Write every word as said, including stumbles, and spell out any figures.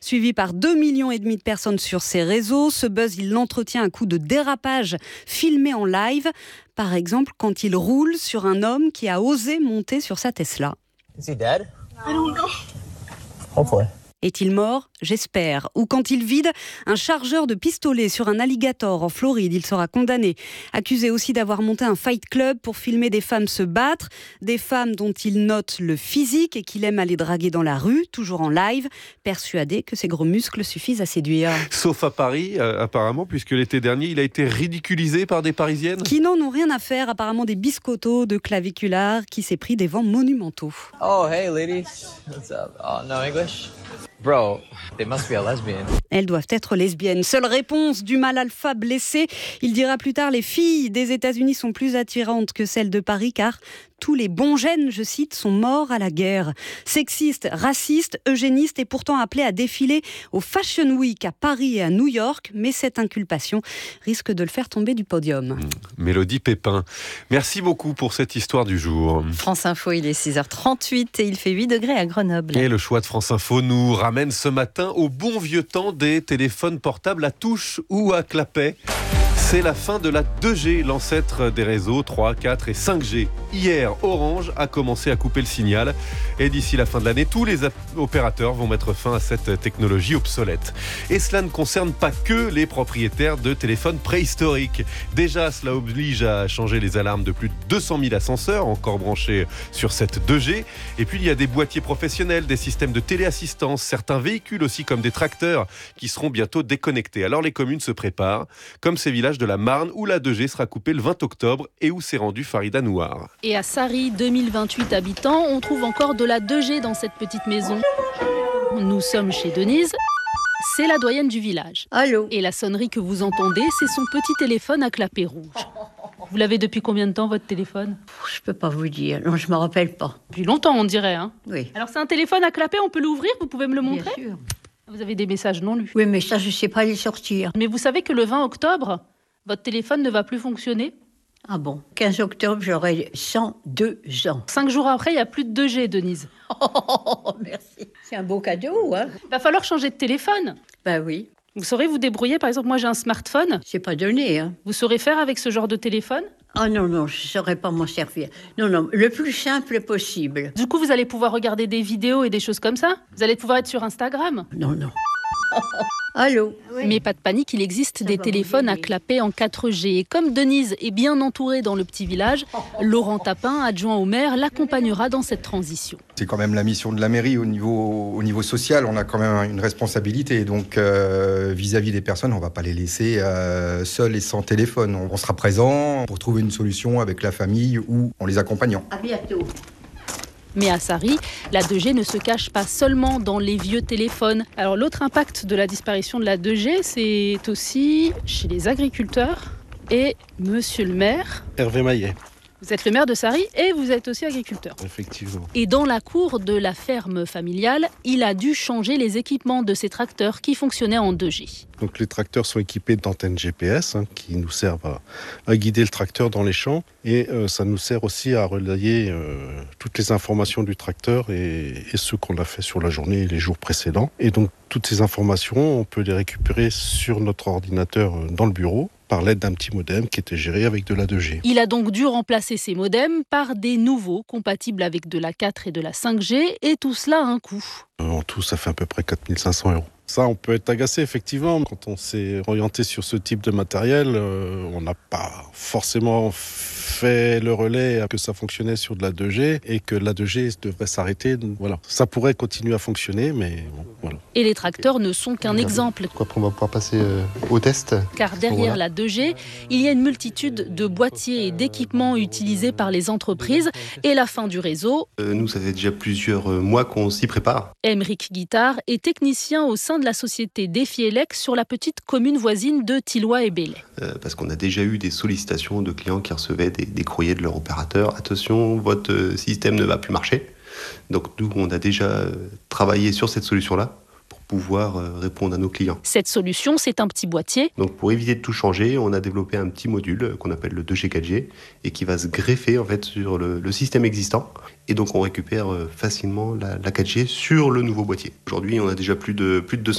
Suivi par deux millions et demi de personnes sur ses réseaux, ce buzz, il l'entretient à coup de dérapage filmé en live. Par exemple, quand il roule sur un homme qui a osé monter sur sa Tesla. Is he dead? I don't know. Hopefully. Est-il mort ? J'espère. Ou quand il vide un chargeur de pistolet sur un alligator en Floride, il sera condamné. Accusé aussi d'avoir monté un fight club pour filmer des femmes se battre, des femmes dont il note le physique et qu'il aime aller draguer dans la rue, toujours en live, persuadé que ses gros muscles suffisent à séduire. Sauf à Paris, euh, apparemment, puisque l'été dernier, il a été ridiculisé par des Parisiennes. Qui n'en ont rien à faire, apparemment des biscottos de claviculaire qui s'est pris des vents monumentaux. Oh, hey, ladies. What's up? Oh, no English? Bro, they must be a lesbian. Elles doivent être lesbiennes. Seule réponse du mâle alpha blessé. Il dira plus tard, les filles des États-Unis sont plus attirantes que celles de Paris car tous les bons gènes, je cite, sont morts à la guerre. Sexiste, raciste, eugéniste et pourtant appelé à défiler au Fashion Week à Paris et à New York. Mais cette inculpation risque de le faire tomber du podium. Mmh. Mélodie Pépin, merci beaucoup pour cette histoire du jour. France Info, il est six heures trente-huit et il fait huit degrés à Grenoble. Et le choix de France Info nous ramène ce matin au bon vieux temps des téléphones portables à touche ou à clapet. C'est la fin de la deux G, l'ancêtre des réseaux trois, quatre et cinq G. Hier, Orange a commencé à couper le signal. Et d'ici la fin de l'année, tous les opérateurs vont mettre fin à cette technologie obsolète. Et cela ne concerne pas que les propriétaires de téléphones préhistoriques. Déjà, cela oblige à changer les alarmes de plus de deux cent mille ascenseurs, encore branchés sur cette deux G. Et puis, il y a des boîtiers professionnels, des systèmes de téléassistance, certains véhicules aussi comme des tracteurs qui seront bientôt déconnectés. Alors, les communes se préparent, comme ces villages de la Marne où la deux G sera coupée le vingt octobre et où s'est rendue Farida Nouar. Et à Sarri, deux mille vingt-huit habitants, on trouve encore de la deux G dans cette petite maison. Nous sommes chez Denise. C'est la doyenne du village. Allô ? Et la sonnerie que vous entendez, c'est son petit téléphone à clapet rouge. Vous l'avez depuis combien de temps, votre téléphone ? Je peux pas vous dire. Non, je me rappelle pas. Depuis longtemps, on dirait. Hein. Oui. Alors, c'est un téléphone à clapet, on peut l'ouvrir ? Vous pouvez me le montrer ? Bien sûr. Vous avez des messages non lus. Oui, mais ça, je sais pas les sortir. Mais vous savez que le vingt octobre, votre téléphone ne va plus fonctionner ? Ah bon ? quinze octobre, j'aurai cent deux ans. Cinq jours après, il n'y a plus de deux G, Denise. Oh, merci. C'est un beau cadeau, hein ? Il va falloir changer de téléphone. Ben oui. Vous saurez vous débrouiller, par exemple, moi j'ai un smartphone. C'est pas donné, hein ? Vous saurez faire avec ce genre de téléphone ? Ah non, non, je saurais pas m'en servir. Non, non, le plus simple possible. Du coup, vous allez pouvoir regarder des vidéos et des choses comme ça ? Vous allez pouvoir être sur Instagram ? Non, non. Allô ? Oui. Mais pas de panique, il existe Ça des va téléphones à m'aider. clapet en quatre G. Et comme Denise est bien entourée dans le petit village, Laurent Tapin, adjoint au maire, l'accompagnera dans cette transition. C'est quand même la mission de la mairie au niveau, au niveau social. On a quand même une responsabilité. Donc, euh, vis-à-vis des personnes, on ne va pas les laisser euh, seuls et sans téléphone. On, on sera présent pour trouver une solution avec la famille ou en les accompagnant. À bientôt. Mais à Sarri, la deux G ne se cache pas seulement dans les vieux téléphones. Alors l'autre impact de la disparition de la deux G, c'est aussi chez les agriculteurs et monsieur le maire. Hervé Maillet. Vous êtes le maire de Sarri et vous êtes aussi agriculteur. Effectivement. Et dans la cour de la ferme familiale, il a dû changer les équipements de ses tracteurs qui fonctionnaient en deux G. Donc les tracteurs sont équipés d'antennes G P S hein, qui nous servent à, à guider le tracteur dans les champs et euh, ça nous sert aussi à relayer euh, toutes les informations du tracteur et, et ce qu'on a fait sur la journée et les jours précédents. Et donc toutes ces informations, on peut les récupérer sur notre ordinateur euh, dans le bureau par l'aide d'un petit modem qui était géré avec de la deux G. Il a donc dû remplacer ces modems par des nouveaux compatibles avec de la quatre et de la cinq G et tout cela a un coût. En tout, ça fait à peu près quatre mille cinq cents euros. Ça, on peut être agacé, effectivement. Quand on s'est orienté sur ce type de matériel, euh, on n'a pas forcément fait le relais que ça fonctionnait sur de la deux G et que la deux G devrait s'arrêter. Voilà. Ça pourrait continuer à fonctionner, mais bon, voilà. Et les tracteurs ne sont qu'un exemple. Quoi, après on va pouvoir passer euh, au test. Car derrière la deux G, il y a une multitude de boîtiers et d'équipements utilisés par les entreprises et la fin du réseau. Euh, nous, ça fait déjà plusieurs mois qu'on s'y prépare. Émeric Guittard est technicien au sein de la société Defielec sur la petite commune voisine de Tilloy et Belley. Euh, parce qu'on a déjà eu des sollicitations de clients qui recevaient des, des courriers de leur opérateur. Attention, votre système ne va plus marcher. Donc nous, on a déjà travaillé sur cette solution-là pour pouvoir répondre à nos clients. Cette solution, c'est un petit boîtier. Donc pour éviter de tout changer, on a développé un petit module qu'on appelle le deux G quatre G et qui va se greffer en fait sur le, le système existant. Et donc on récupère facilement la, la quatre G sur le nouveau boîtier. Aujourd'hui, on a déjà plus de, plus de deux cents